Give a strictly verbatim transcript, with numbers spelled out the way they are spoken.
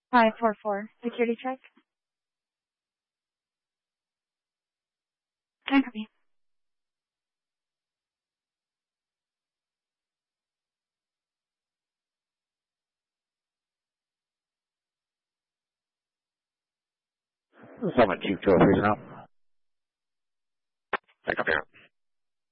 Five four four. Security check. Can I copy? Seven two two three now. Pick up here.